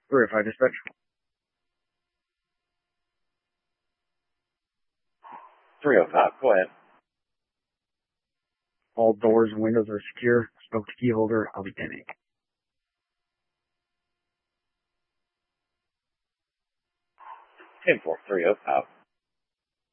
305 dispatch. Go ahead. All doors and windows are secure. Spoke to key holder. I'll be pending. 10-4, 305.